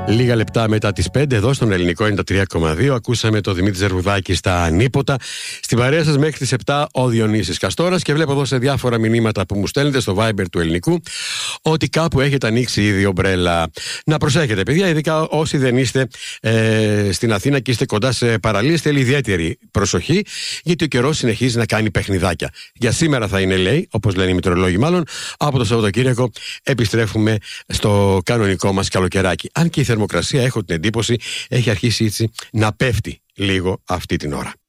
Λίγα λεπτά μετά τις 5, εδώ στον Ελληνικό 93,2, ακούσαμε το Δημήτρη Ζερβουδάκη στα Ανίποτα. Στην παρέα σας μέχρι τις 7 ο Διονύσης Καστόρας, και βλέπω εδώ σε διάφορα μηνύματα που μου στέλνετε στο Viber του Ελληνικού ότι κάπου έχετε ανοίξει ήδη ομπρέλα. Να προσέχετε, παιδιά, ειδικά όσοι δεν είστε στην Αθήνα και είστε κοντά σε παραλίες, θέλει ιδιαίτερη προσοχή, γιατί ο καιρός συνεχίζει να κάνει παιχνιδάκια. Για σήμερα θα είναι, λέει, όπως λένε οι μετεωρολόγοι μάλλον, από το Σαββατοκύριακο επιστρέφουμε στο κανονικό μας καλοκαιράκι. Αν και η θερμοκρασία, έχω την εντύπωση, έχει αρχίσει έτσι να πέφτει λίγο αυτή την ώρα.